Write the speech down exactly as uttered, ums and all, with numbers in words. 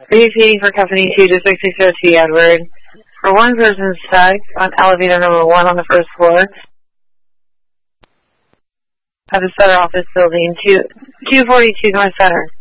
Repeating for Company two to six six zero T, Edward. For one person stuck on elevator number one on the first floor of the Sutter office building, two, two forty-two North Sutter.